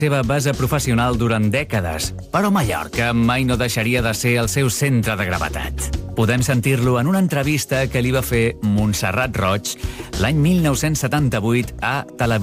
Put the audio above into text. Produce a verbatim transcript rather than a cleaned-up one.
seva base professional durant dècades, però Mallorca mai no deixaria de ser el seu centre de gravetat. Podem sentir-lo en una entrevista que li va fer Montserrat Roig l'any mil nou-cents setanta-vuit a Televisió